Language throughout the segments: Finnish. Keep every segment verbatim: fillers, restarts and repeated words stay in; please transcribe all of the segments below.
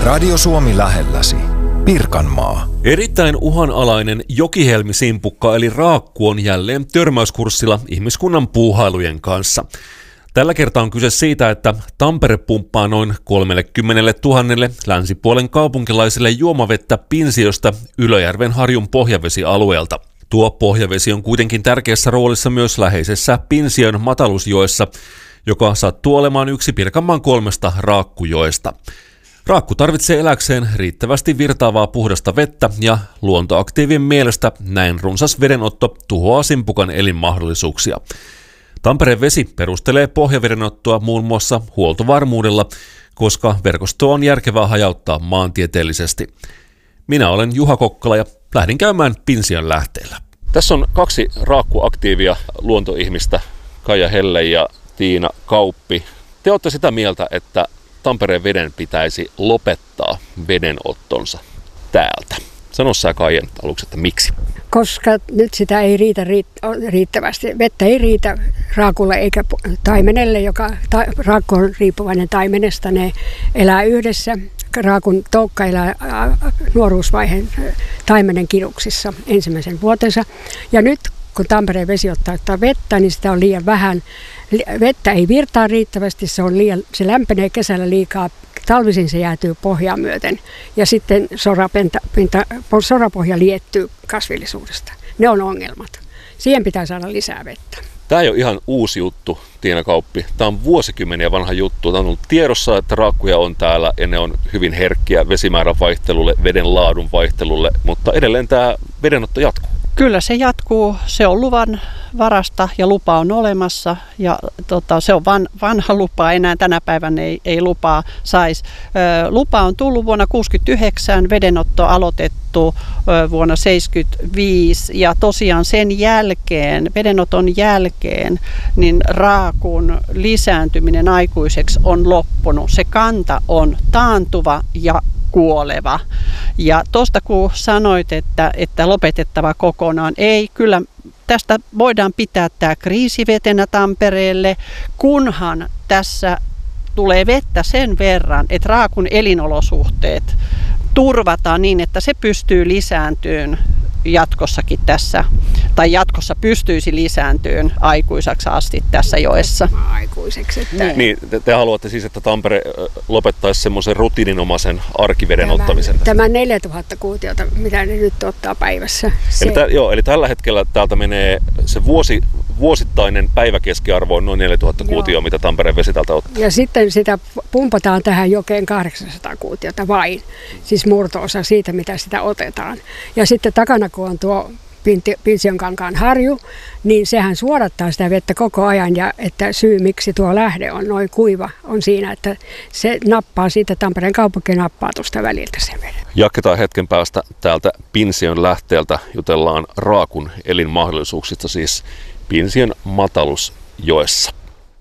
Radio Suomi lähelläsi. Pirkanmaa. Erittäin uhanalainen jokihelmisimpukka eli raakku on jälleen törmäyskurssilla ihmiskunnan puuhailujen kanssa. Tällä kertaa on kyse siitä, että Tampere pumppaa noin kolmekymmentätuhatta länsipuolen kaupunkilaisille juomavettä Pinsiöstä Ylöjärven harjun pohjavesialueelta. Tuo pohjavesi on kuitenkin tärkeässä roolissa myös läheisessä Pinsiön Matalusjoessa, joka sattuu olemaan yksi Pirkanmaan kolmesta raakkujoesta. Raakku tarvitsee eläkseen riittävästi virtaavaa puhdasta vettä ja luontoaktiivien mielestä näin runsas vedenotto tuhoaa simpukan elinmahdollisuuksia. Tampereen vesi perustelee pohjavedenottoa muun muassa huoltovarmuudella, koska verkostoa on järkevää hajauttaa maantieteellisesti. Minä olen Juha Kokkala ja lähdin käymään Pinsiön lähteellä. Tässä on kaksi raakkuaktiivia luontoihmistä, Kaija Helle ja Tiina Kauppi. Te olette sitä mieltä, että Tampereen veden pitäisi lopettaa vedenottonsa täältä. Sano sä Kaijan aluksi, että miksi? Koska nyt sitä ei riitä riittävästi. Vettä ei riitä raakulle eikä taimenelle, joka ta, raakku on riippuvainen taimenesta. Ne elää yhdessä. Raakun toukka elää nuoruusvaiheen taimenen kiduksissa ensimmäisen vuotensa. Ja nyt kun Tampereen vesi ottaa vettä, niin sitä on liian vähän. Vettä ei virtaa riittävästi, se, on liian, se lämpenee kesällä liikaa, talvisin se jäätyy pohjaa myöten ja sitten sorapinta, pinta, sorapohja liettyy kasvillisuudesta. Ne on ongelmat. Siihen pitää saada lisää vettä. Tämä ei ole ihan uusi juttu, Tiina Kauppi. Tämä on vuosikymmeniä vanha juttu. Tämä on ollut tiedossa, että raakkuja on täällä ja ne on hyvin herkkiä vesimäärän vaihtelulle, veden laadun vaihtelulle, mutta edelleen tämä vedenotto jatkuu. Kyllä se jatkuu. Se on luvan varasta ja lupa on olemassa ja tota, se on van, vanha lupa. Enää tänä päivänä ei, ei lupaa saisi. Lupa on tullut vuonna tuhatyhdeksänsataakuusikymmentäyhdeksän, vedenotto aloitettu ö, vuonna seitsemänkymmentäviisi ja tosiaan sen jälkeen, vedenoton jälkeen, niin raakun lisääntyminen aikuiseksi on loppunut. Se kanta on taantuva ja kuoleva. Ja tuosta kun sanoit, että, että lopetettava kokonaan, ei, kyllä tästä voidaan pitää tämä kriisivetenä Tampereelle, kunhan tässä tulee vettä sen verran, että raakun elinolosuhteet turvataan niin, että se pystyy lisääntymään jatkossakin tässä, tai jatkossa pystyisi lisääntyyn aikuisaksi asti tässä joessa. Aikuiseksi. Että... Niin, niin te, te haluatte siis, että Tampere lopettaisi semmoisen rutiininomaisen arkiveden tämä, ottamisen tästä. Tämä neljätuhatta kuutiota, mitä ne nyt ottaa päivässä. Se... Eli, tä, joo, eli tällä hetkellä täältä menee se vuosi, vuosittainen päiväkeskiarvo on noin neljätuhatta kuutioa, mitä Tampereen vesi täältä ottaa. Ja sitten sitä pumpataan tähän jokeen kahdeksansataa kuutiota vain, siis murto-osa siitä, mitä sitä otetaan. Ja sitten takana, kun on tuo Pinsionkankaan harju, niin sehän suodattaa sitä vettä koko ajan ja että syy miksi tuo lähde on noin kuiva on siinä, että se nappaa siitä Tampereen kaupunki nappaa tuosta väliltä sen veden. Jatketaan hetken päästä täältä Pinsion lähteeltä, jutellaan raakun elinmahdollisuuksista siis Pinsion Matalusjoessa.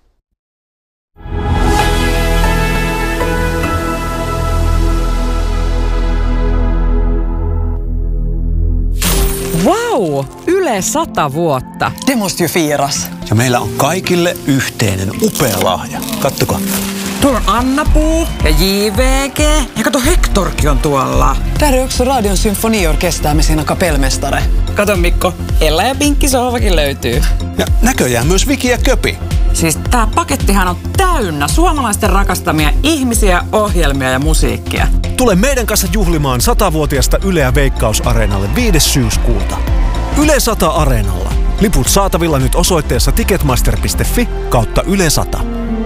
Vau! Yle sata vuotta. Det måste ju firas. Ja meillä on kaikille yhteinen upea lahja. Kattokaa. Tuolla on Anna-Puu ja J V G. Ja kato, Hektorkin on tuolla. Där är också Radion symfoniorkester med sina kapellmästare. Kato Mikko, Ella ja Pinkki sohvakin löytyy. Ja näköjään myös Viki ja Köpi. Siis tää pakettihan on täynnä suomalaisten rakastamia ihmisiä, ohjelmia ja musiikkia. Tule meidän kanssa juhlimaan satavuotiasta Yleä Veikkaus-areenalle viides syyskuuta. Yle sata Areenalla. Liput saatavilla nyt osoitteessa ticketmaster piste fi kautta Yle sata.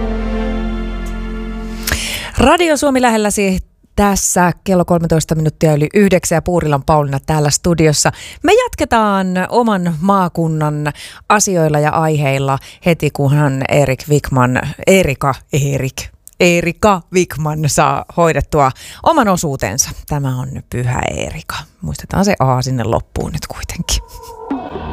Radio Suomi lähelläsi tässä kello kolmetoista minuuttia yli yhdeksän ja Puurilan Pauliina täällä studiossa. Me jatketaan oman maakunnan asioilla ja aiheilla heti, kunhan Erik Wickman, Erika, Erik, Erika Wickman saa hoidettua oman osuutensa. Tämä on Pyhä Erika. Muistetaan se A sinne loppuun nyt kuitenkin.